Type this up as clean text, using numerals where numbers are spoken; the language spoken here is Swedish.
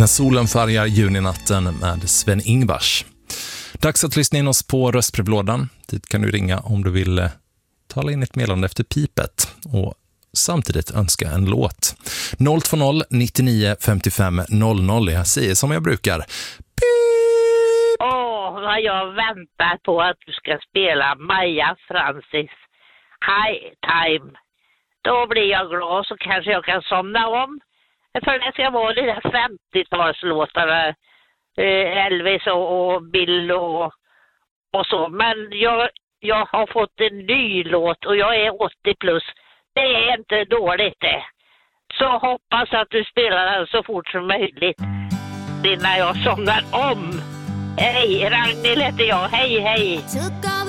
När solen färgar juninatten med Sven-Ingvars. Dags att lyssna in oss på röstbrevlådan. Dit kan du ringa om du vill tala in ett meddelande efter pipet och samtidigt önska en låt. 020 99 55 00. Jag säger som jag brukar. Pip! Vad jag väntar på att du ska spela Maja Francis High Time. Då blir jag glad, så kanske jag kan somna om. För det ska vara de där 50-talslåtarna. Elvis och Bill och så. Men jag har fått en ny låt och jag är 80 plus. Det är inte dåligt det. Så hoppas att du spelar den så fort som möjligt innan jag somnar om. Hej, Ragnhild heter jag. Hej, hej.